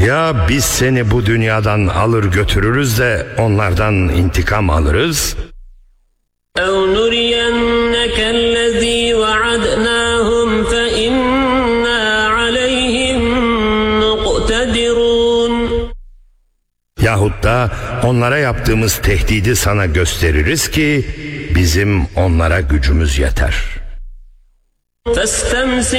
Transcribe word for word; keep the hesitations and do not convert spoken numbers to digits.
Ya biz seni bu dünyadan alır götürürüz de onlardan intikam alırız. اَوْ نُرِيَنَّكَ الَّذ۪ي وَعَدْنَاهُمْ فَاِنَّا عَلَيْهِمْ مُقْتَدِرُونَ Yahut da onlara yaptığımız tehdidi sana gösteririz ki bizim onlara gücümüz yeter. فَاسْتَمْسِكْ